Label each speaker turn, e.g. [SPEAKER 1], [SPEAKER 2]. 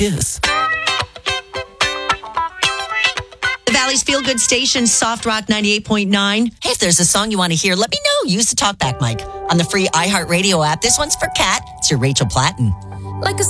[SPEAKER 1] Kiss.
[SPEAKER 2] The Valley's Feel Good Station, Soft Rock 98.9.
[SPEAKER 3] Hey, if there's a song you want to hear, let me know. Use the talkback mic on the free iHeartRadio app. This one's for Kat. It's your Rachel Platten.
[SPEAKER 4] Like a